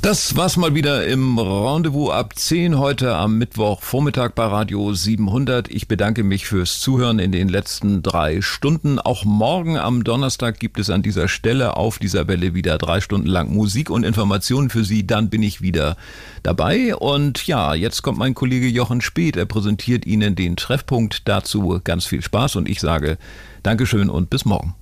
Das war's mal wieder im Rendezvous ab 10 heute am Mittwochvormittag bei Radio 700. Ich bedanke mich fürs Zuhören in den letzten 3 Stunden. Auch morgen am Donnerstag gibt es an dieser Stelle auf dieser Welle wieder 3 Stunden lang Musik und Informationen für Sie. Dann bin ich wieder dabei. Und ja, jetzt kommt mein Kollege Jochen Speth. Er präsentiert Ihnen den Treffpunkt. Dazu ganz viel Spaß und ich sage Dankeschön und bis morgen.